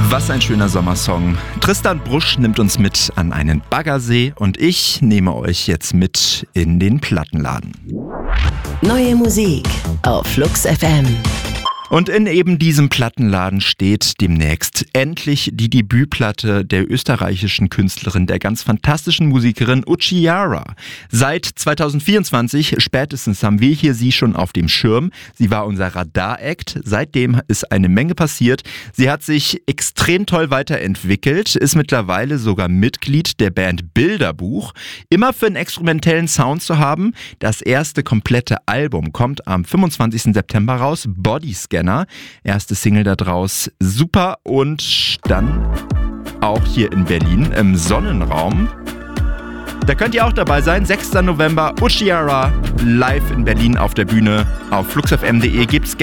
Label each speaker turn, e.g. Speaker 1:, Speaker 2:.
Speaker 1: Was ein schöner Sommersong. Tristan Brusch nimmt uns mit an einen Baggersee und ich nehme euch jetzt mit in den Plattenladen.
Speaker 2: Neue Musik auf Flux FM.
Speaker 1: Und in eben diesem Plattenladen steht demnächst endlich die Debütplatte der österreichischen Künstlerin, der ganz fantastischen Musikerin Uchiara. Seit 2024 spätestens haben wir hier sie schon auf dem Schirm. Sie war unser Radar-Act. Seitdem ist eine Menge passiert. Sie hat sich extrem toll weiterentwickelt, ist mittlerweile sogar Mitglied der Band Bilderbuch. Immer für einen experimentellen Sound zu haben. Das erste komplette Album kommt am 25. September raus, Bodyscanner. Erste Single da draus, super. Und dann auch hier in Berlin im Sonnenraum. Da könnt ihr auch dabei sein. 6. November, Uchiara live in Berlin auf der Bühne. Auf fluxfm.de gibt's